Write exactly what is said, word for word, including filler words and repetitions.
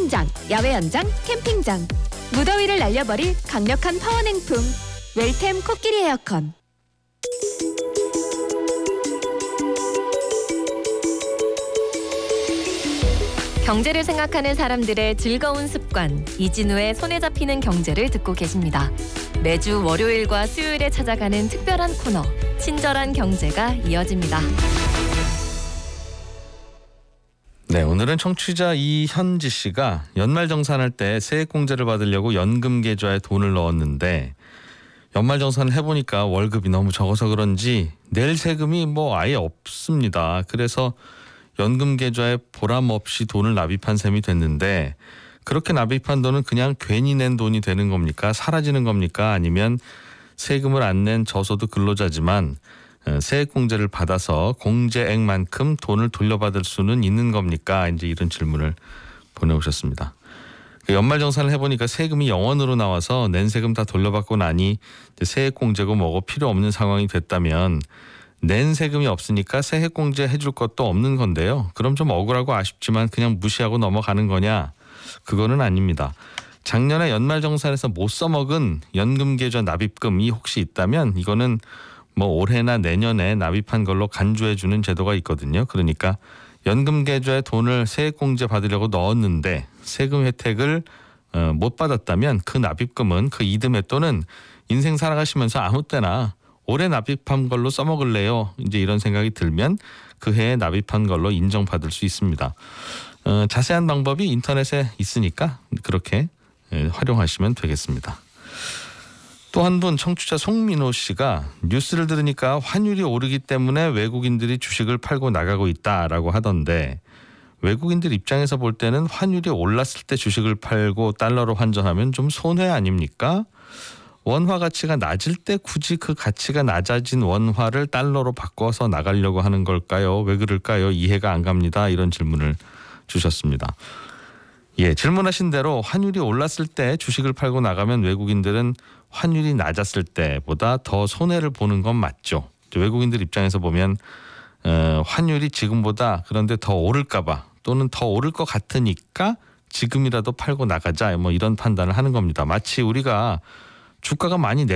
수영장, 야외 연장, 캠핑장. 무더위를 날려버릴 강력한 파워냉품. 웰템 코끼리 에어컨. 경제를 생각하는 사람들의 즐거운 습관, 이진우의 손에 잡히는 경제를 듣고 계십니다. 매주 월요일과 수요일에 찾아가는 특별한 코너, 친절한 경제가 이어집니다. 네, 오늘은 청취자 이현지 씨가 연말정산할 때 세액공제를 받으려고 연금계좌에 돈을 넣었는데 연말정산을 해보니까 월급이 너무 적어서 그런지 낼 세금이 뭐 아예 없습니다. 그래서 연금계좌에 보람 없이 돈을 납입한 셈이 됐는데 그렇게 납입한 돈은 그냥 괜히 낸 돈이 되는 겁니까? 사라지는 겁니까? 아니면 세금을 안 낸 저소득 근로자지만 세액공제를 받아서 공제액만큼 돈을 돌려받을 수는 있는 겁니까? 이제 이런 질문을 보내오셨습니다. 연말정산을 해보니까 세금이 영원으로 나와서 낸 세금 다 돌려받고 나니 세액공제고 뭐고 필요 없는 상황이 됐다면 낸 세금이 없으니까 세액공제 해줄 것도 없는 건데요. 그럼 좀 억울하고 아쉽지만 그냥 무시하고 넘어가는 거냐? 그거는 아닙니다. 작년에 연말정산에서 못 써먹은 연금계좌 납입금이 혹시 있다면 이거는 뭐 올해나 내년에 납입한 걸로 간주해주는 제도가 있거든요. 그러니까 연금계좌에 돈을 세액공제 받으려고 넣었는데 세금 혜택을 못 받았다면 그 납입금은 그 이듬해 또는 인생 살아가시면서 아무 때나 올해 납입한 걸로 써먹을래요. 이제 이런 생각이 들면 그 해에 납입한 걸로 인정받을 수 있습니다. 어, 자세한 방법이 인터넷에 있으니까 그렇게 예, 활용하시면 되겠습니다. 또 한 분 청취자 송민호 씨가 뉴스를 들으니까 환율이 오르기 때문에 외국인들이 주식을 팔고 나가고 있다라고 하던데 외국인들 입장에서 볼 때는 환율이 올랐을 때 주식을 팔고 달러로 환전하면 좀 손해 아닙니까? 원화 가치가 낮을 때 굳이 그 가치가 낮아진 원화를 달러로 바꿔서 나가려고 하는 걸까요? 왜 그럴까요? 이해가 안 갑니다. 이런 질문을 주셨습니다. 예, 질문하신 대로 환율이 올랐을 때 주식을 팔고 나가면 외국인들은 환율이 낮았을 때보다 더 손해를 보는 건 맞죠. 외국인들 입장에서 보면 어, 환율이 지금보다 그런데 더 오를까 봐 또는 더 오를 것 같으니까 지금이라도 팔고 나가자 뭐 이런 판단을 하는 겁니다. 마치 우리가 주가가 많이